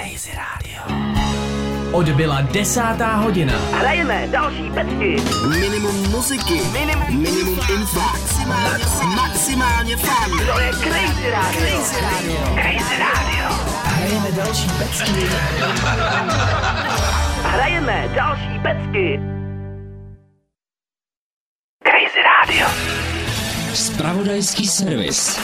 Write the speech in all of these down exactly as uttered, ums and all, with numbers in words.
Crazy Radio. Odbyla desátá hodina. Hrajeme další pecky. Minimum muziky. Minimum, Minimum info. Maximálně, maximálně fun. To je Crazy Radio. Crazy Radio. Crazy Radio. Hrajeme další pecky. Hrajeme další pecky. Crazy Radio. Zpravodajský servis.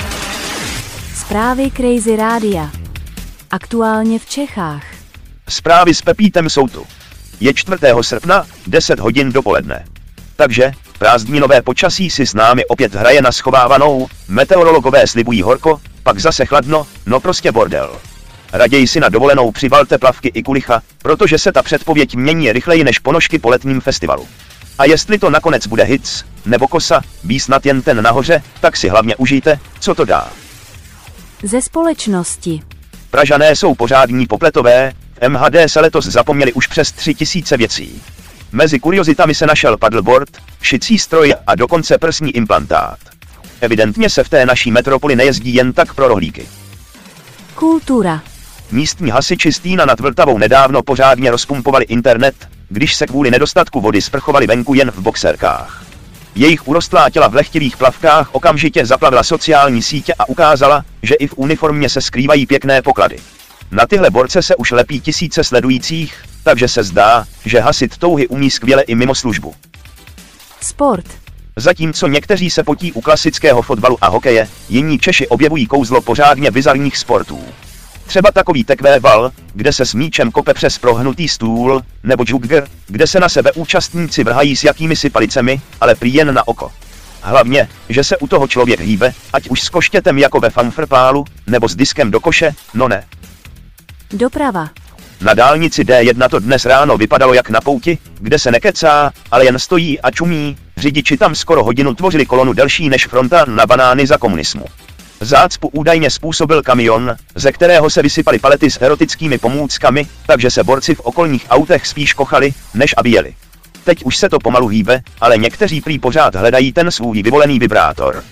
Zprávy Crazy Rádia. Aktuálně v Čechách. Zprávy s Pepítem jsou tu. Je čtvrtého srpna, deset hodin dopoledne. Takže prázdninové počasí si s námi opět hraje na schovávanou, meteorologové slibují horko, pak zase chladno, no prostě bordel. Raději si na dovolenou přibalte plavky i kulicha, protože se ta předpověď mění rychleji než ponožky po letním festivalu. A jestli to nakonec bude hits, nebo kosa, bí snad jen ten nahoře, tak si hlavně užijte, co to dá. Ze společnosti. Pražané jsou pořádní popletové, v M H D se letos zapomněli už přes tři tisíce věcí. Mezi kuriozitami se našel paddleboard, šicí stroj a dokonce prsní implantát. Evidentně se v té naší metropoli nejezdí jen tak pro rohlíky. Kultura. Místní hasiči z Týna nad Vltavou nedávno pořádně rozpumpovali internet, když se kvůli nedostatku vody sprchovali venku jen v boxerkách. Jejich urostlá těla v lehtivých plavkách okamžitě zaplavila sociální sítě a ukázala, že i v uniformě se skrývají pěkné poklady. Na tyhle borce se už lepí tisíce sledujících, takže se zdá, že hasit touhy umí skvěle i mimo službu. Sport. Zatímco někteří se potí u klasického fotbalu a hokeje, jiní Češi objevují kouzlo pořádně bizarních sportů. Třeba takový tekvéval, kde se s míčem kope přes prohnutý stůl, nebo jugger, kde se na sebe účastníci vrhají s jakýmisi palicemi, ale prý jen na oko. Hlavně, že se u toho člověk hýbe, ať už s koštětem jako ve fanfrpálu, nebo s diskem do koše, no ne. Doprava. Na dálnici D jedna to dnes ráno vypadalo jak na pouti, kde se nekecá, ale jen stojí a čumí, řidiči tam skoro hodinu tvořili kolonu delší než fronta na banány za komunismu. Zácpu údajně způsobil kamion, ze kterého se vysypaly palety s erotickými pomůckami, takže se borci v okolních autech spíš kochali, než aby jeli. Teď už se to pomalu hýbe, ale někteří prý pořád hledají ten svůj vyvolený vibrátor.